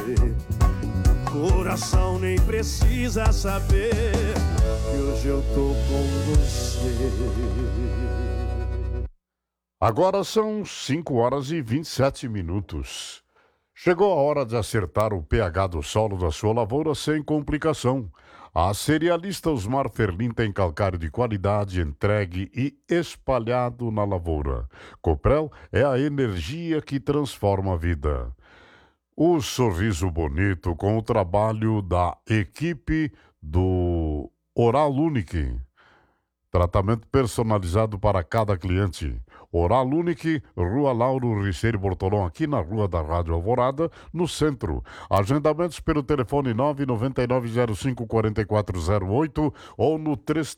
Coração nem precisa saber que hoje eu tô com você. Agora são 5 horas e 27 minutos. Chegou a hora de acertar o pH do solo da sua lavoura sem complicação. A cerealista Osmar Ferlin tem calcário de qualidade entregue e espalhado na lavoura. Coprel é a energia que transforma a vida. O sorriso bonito com o trabalho da equipe do Oral Unique. Tratamento personalizado para cada cliente. Oral Unique, Rua Lauro Riceiro Bortolão, aqui na Rua da Rádio Alvorada, no centro. Agendamentos pelo telefone 999054408 ou no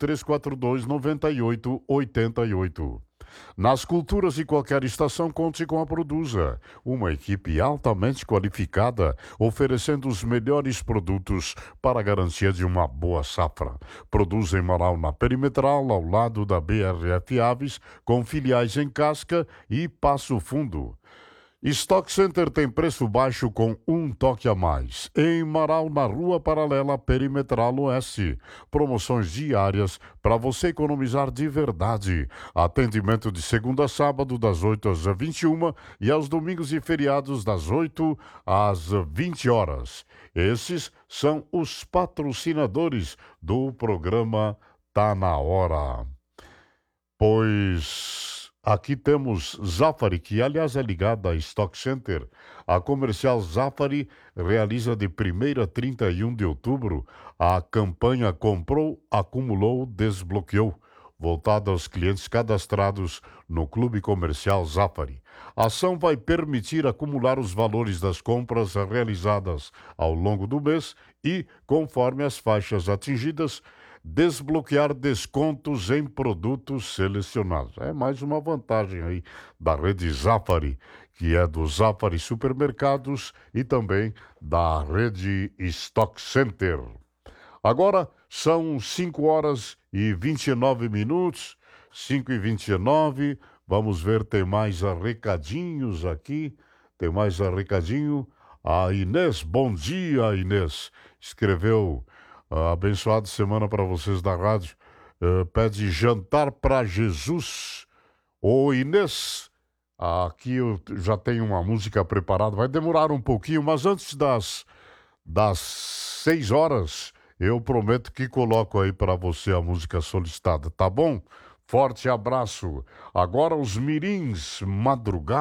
3342-9888. Nas culturas de qualquer estação, conte com a Produza, uma equipe altamente qualificada, oferecendo os melhores produtos para a garantia de uma boa safra. Produza em Marau, na Perimetral, ao lado da BRF Aves, com filiais em Casca e Passo Fundo. Stock Center tem preço baixo com um toque a mais. Em Marau, na Rua Paralela Perimetral Oeste. Promoções diárias para você economizar de verdade. Atendimento de segunda a sábado, das 8 às 21 e aos domingos e feriados, das 8 às 20 horas. Esses são os patrocinadores do programa Tá na Hora. Pois aqui temos Zafari, que aliás é ligada à Stock Center. A comercial Zafari realiza de 1º a 31 de outubro a campanha Comprou, Acumulou, Desbloqueou, voltada aos clientes cadastrados no Clube Comercial Zafari. A ação vai permitir acumular os valores das compras realizadas ao longo do mês e, conforme as faixas atingidas, desbloquear descontos em produtos selecionados. É mais uma vantagem aí da rede Zafari, que é do Zafari Supermercados e também da rede Stock Center. Agora são 5 horas e 29 minutos, 5h29. Vamos ver, tem mais recadinhos aqui. Tem mais recadinho. A Inês, bom dia, Inês. Escreveu: abençoada semana para vocês da rádio. Pede jantar para Jesus. Ô Inês, aqui eu já tenho uma música preparada. Vai demorar um pouquinho, mas antes das 6 horas, eu prometo que coloco aí para você a música solicitada, tá bom? Forte abraço. Agora os mirins, madrugada.